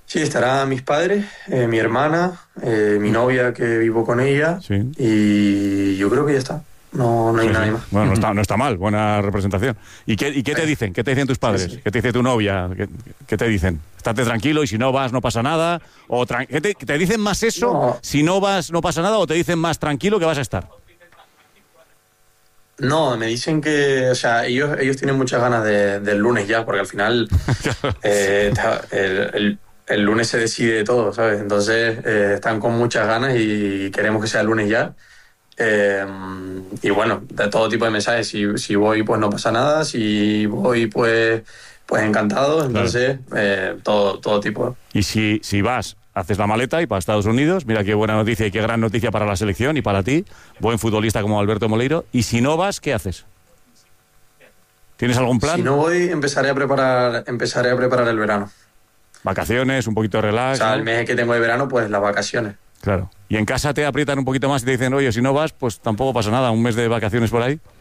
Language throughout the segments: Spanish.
Sí, estarán mis padres, mi hermana, mi novia que vivo con ella, Sí. y yo creo que ya está. No hay Sí, nadie sí. más. Bueno, no está mal, buena representación. ¿Y qué te dicen? ¿Qué te dicen tus padres? Sí. ¿Qué te dice tu novia? ¿Qué te dicen? Estate tranquilo y si no vas no pasa nada. O ¿te dicen más eso? No. Si no vas no pasa nada, o te dicen más tranquilo que vas a estar. No, me dicen que, o sea, ellos tienen muchas ganas del lunes ya, porque al final el lunes se decide todo, ¿sabes? Entonces están con muchas ganas y queremos que sea el lunes ya. Y bueno, de todo tipo de mensajes. Si voy, pues no pasa nada. Si voy, pues encantado. Entonces, todo tipo. Y si vas, haces la maleta y para Estados Unidos, mira qué buena noticia y qué gran noticia para la selección y para ti, buen futbolista como Alberto Moleiro. Y si no vas, ¿qué haces? ¿Tienes algún plan? Si no voy, empezaré a preparar el verano. Vacaciones, un poquito de relax. O sea, ¿no? el mes que tengo de verano, pues las vacaciones. Claro. Y en casa te aprietan un poquito más y te dicen, oye, si no vas, pues tampoco pasa nada, un mes de vacaciones por ahí.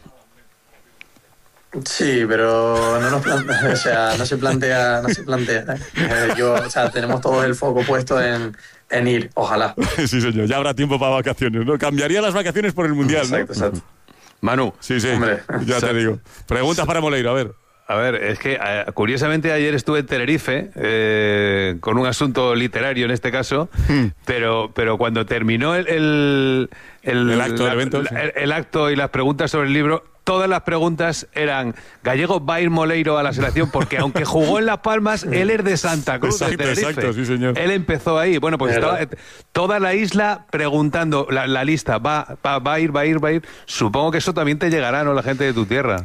Sí, pero no se plantea. O sea, tenemos todo el foco puesto en ir, ojalá. Sí, señor, ya habrá tiempo para vacaciones, ¿no? Cambiaría las vacaciones por el Mundial, ¿no? Exacto. Manu. Sí, Hombre. ya te digo. Preguntas para Moleiro, a ver. A ver, es que curiosamente ayer estuve en Tenerife con un asunto literario en este caso, pero cuando terminó el acto del evento, sí. el acto y las preguntas sobre el libro, todas las preguntas eran: Gallego va a ir Moleiro a la selección, porque aunque jugó en Las Palmas, él es de Santa Cruz, de Tenerife. Exacto, sí, señor. Él empezó ahí. Bueno, pues estaba toda la isla preguntando, la lista, va a ir. Supongo que eso también te llegará, ¿no? La gente de tu tierra.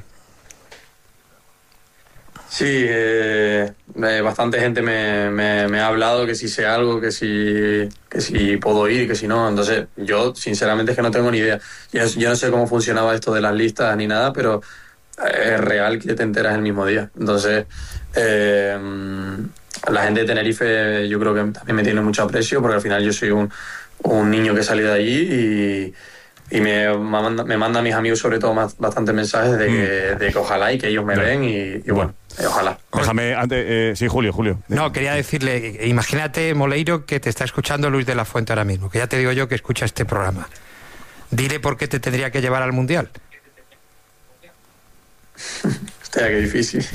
Sí, bastante gente me ha hablado que si sé algo, que si puedo ir, que si no. Entonces, yo sinceramente es que no tengo ni idea. Yo no sé cómo funcionaba esto de las listas ni nada, pero es real que te enteras el mismo día. Entonces, la gente de Tenerife yo creo que también me tiene mucho aprecio, porque al final yo soy un niño que salí de allí y me manda a mis amigos sobre todo bastantes mensajes de que ojalá y que ellos me ven y bueno, ojalá. Déjame antes, sí, Julio. No, quería decirle, imagínate, Moleiro, que te está escuchando Luis de la Fuente ahora mismo, que ya te digo yo que escucha este programa. Dile por qué te tendría que llevar al Mundial. Hostia, qué difícil.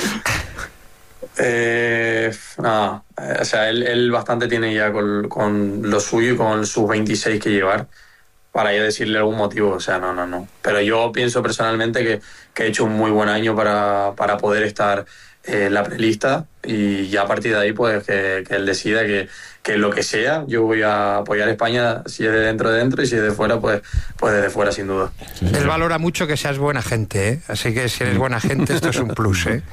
No, o sea, él bastante tiene ya con lo suyo y con sus 26 que llevar para yo decirle algún motivo. O sea, no. Pero yo pienso personalmente que he hecho un muy buen año para poder estar en la prelista, y ya a partir de ahí pues que él decida que lo que sea, yo voy a apoyar a España, si es de dentro y si es de fuera, pues desde fuera, sin duda. Sí. Él valora mucho que seas buena gente, ¿eh? Así que si eres buena gente, esto es un plus, ¿eh?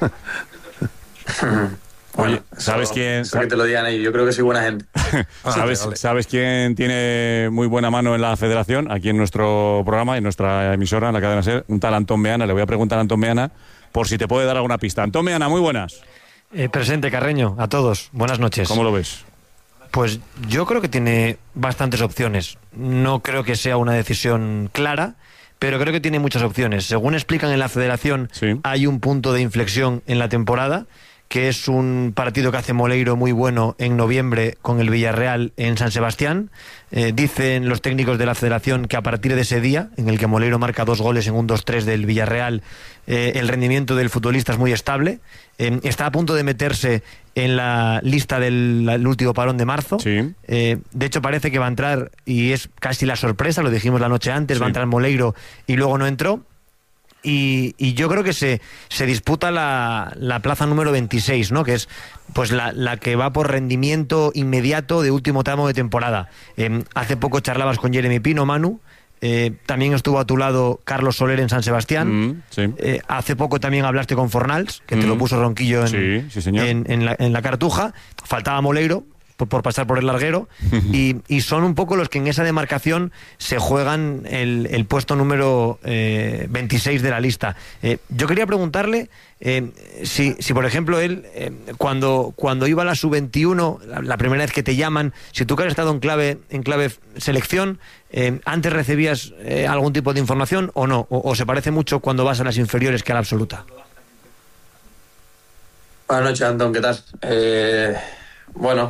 Oye, ¿sabes quién? Eso que te lo digan ahí, yo creo que soy buena gente. ¿Sabes quién tiene muy buena mano en la federación? Aquí en nuestro programa, en nuestra emisora, en la cadena SER, un tal Antón Meana. Le voy a preguntar a Antón Meana por si te puede dar alguna pista. Antón Meana, muy buenas. Presente, Carreño, a todos. Buenas noches. ¿Cómo lo ves? Pues yo creo que tiene bastantes opciones. No creo que sea una decisión clara, pero creo que tiene muchas opciones. Según explican en la federación, sí, hay un punto de inflexión en la temporada, que es un partido que hace Moleiro muy bueno en noviembre con el Villarreal en San Sebastián. Dicen los técnicos de la federación que a partir de ese día, en el que Moleiro marca 2 goles en un 2-3 del Villarreal, el rendimiento del futbolista es muy estable. Está a punto de meterse en la lista del último parón de marzo. Sí. De hecho, parece que va a entrar, y es casi la sorpresa, lo dijimos la noche antes, sí, va a entrar Moleiro y luego no entró. Y yo creo que se disputa la plaza número 26, ¿no? Que es pues la que va por rendimiento inmediato de último tramo de temporada. Hace poco charlabas con Jeremy Pino, Manu. También estuvo a tu lado Carlos Soler en San Sebastián. Sí. Hace poco también hablaste con Fornals, que te lo puso Ronquillo sí, señor, en la Cartuja. Faltaba Moleiro por pasar por el larguero, y son un poco los que en esa demarcación se juegan el puesto número 26 de la lista. Yo quería preguntarle si por ejemplo él, cuando iba a la sub-21, la primera vez que te llaman, si tú que has estado en clave selección, antes recibías algún tipo de información o no, o se parece mucho cuando vas a las inferiores que a la absoluta. Buenas noches, Antón, ¿qué tal? Bueno,